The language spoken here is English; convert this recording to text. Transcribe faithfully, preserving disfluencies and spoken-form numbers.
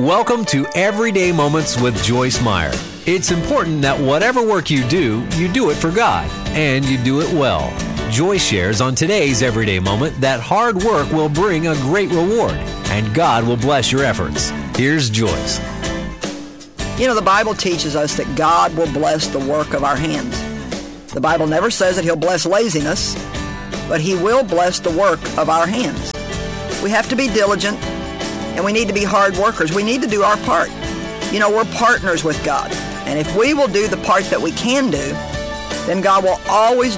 Welcome to Everyday Moments with Joyce Meyer. It's important that whatever work you do, you do it for God, and you do it well. Joyce shares on today's Everyday Moment that hard work will bring a great reward, and God will bless your efforts. Here's Joyce. You know, the Bible teaches us that God will bless the work of our hands. The Bible never says that He'll bless laziness, but He will bless the work of our hands. We have to be diligent, and we need to be hard workers. We need to do our part. You know, we're partners with God. And if we will do the part that we can do, then God will always